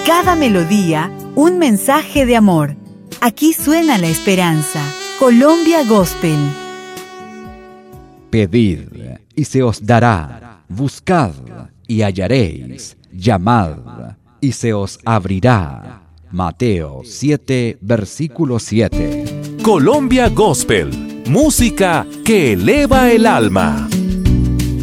cada melodía, un mensaje de amor. Aquí suena la esperanza. Colombia Gospel. Pedid y se os dará, buscad y hallaréis, llamad y se os abrirá. Mateo 7, versículo 7. Colombia Gospel, música que eleva el alma.